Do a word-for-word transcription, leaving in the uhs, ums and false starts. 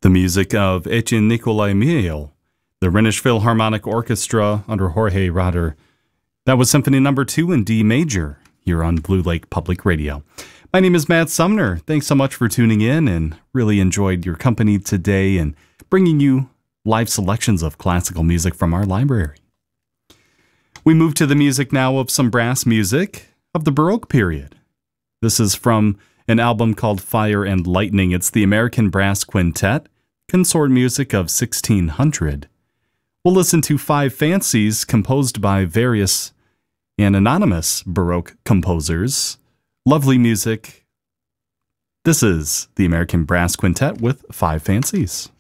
The music of Etienne Nicolai Miel, the Rhenish Philharmonic Orchestra under Jorge Rader. That was Symphony Number Two in D major here on Blue Lake Public Radio. My name is Matt Sumner. Thanks so much for tuning in, and really enjoyed your company today and bringing you live selections of classical music from our library. We move to the music now of some brass music of the Baroque period. This is from an album called Fire and Lightning. It's the American Brass Quintet, consort music of sixteen hundred. We'll listen to five fancies composed by various and anonymous Baroque composers. Lovely music. This is the American Brass Quintet with Five Fancies.